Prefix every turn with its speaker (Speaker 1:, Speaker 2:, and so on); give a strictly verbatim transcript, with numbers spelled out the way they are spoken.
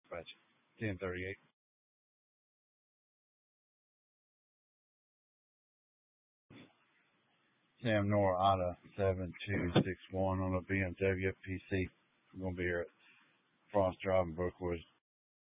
Speaker 1: Gotcha. ten thirty-eight. Sam Nora Otta seven two six one on a B M W F P C. I'm gonna be here at Frost Drive in Brookwood